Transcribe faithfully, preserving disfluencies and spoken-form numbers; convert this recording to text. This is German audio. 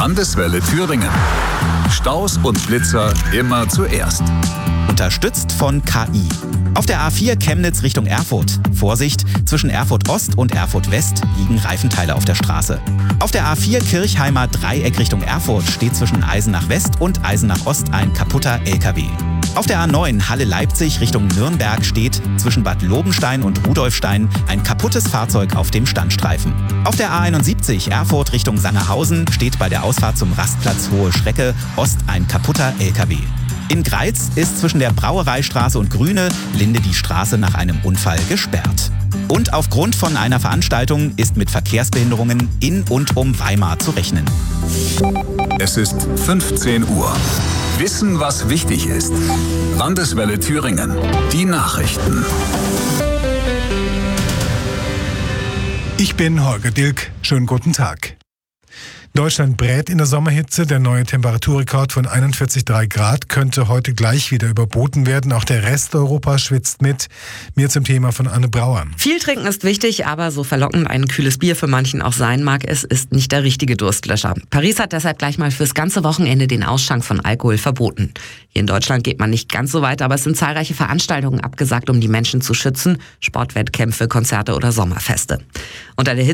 Landeswelle Thüringen. Staus und Blitzer immer zuerst. Unterstützt von K I. Auf der A vier Chemnitz Richtung Erfurt. Vorsicht, zwischen Erfurt Ost und Erfurt West liegen Reifenteile auf der Straße. Auf der A vier Kirchheimer Dreieck Richtung Erfurt steht zwischen Eisenach West und Eisenach Ost ein kaputter L K W. Auf der A neun Halle-Leipzig Richtung Nürnberg steht zwischen Bad Lobenstein und Rudolfstein ein kaputtes Fahrzeug auf dem Standstreifen. Auf der A einundsiebzig Erfurt Richtung Sangerhausen steht bei der Ausfahrt zum Rastplatz Hohe Schrecke Ost ein kaputter L K W. In Greiz ist zwischen der Brauereistraße und Grüne Linde die Straße nach einem Unfall gesperrt. Und aufgrund von einer Veranstaltung ist mit Verkehrsbehinderungen in und um Weimar zu rechnen. Es ist fünfzehn Uhr. Wissen, was wichtig ist. Landeswelle Thüringen. Die Nachrichten. Ich bin Holger Dilk. Schönen guten Tag. Deutschland brät in der Sommerhitze. Der neue Temperaturrekord von einundvierzig Komma drei Grad könnte heute gleich wieder überboten werden. Auch der Rest Europas schwitzt mit. Mehr zum Thema von Anne Brauer. Viel trinken ist wichtig, aber so verlockend ein kühles Bier für manchen auch sein mag, es ist nicht der richtige Durstlöscher. Paris hat deshalb gleich mal fürs ganze Wochenende den Ausschank von Alkohol verboten. Hier in Deutschland geht man nicht ganz so weit, aber es sind zahlreiche Veranstaltungen abgesagt, um die Menschen zu schützen. Sportwettkämpfe, Konzerte oder Sommerfeste. Unter der